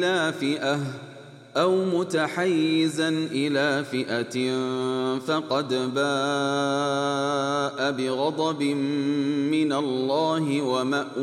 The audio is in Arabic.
إلى فئة أو متحيزا إلى فئة فقد باء بغضب من الله ومأواه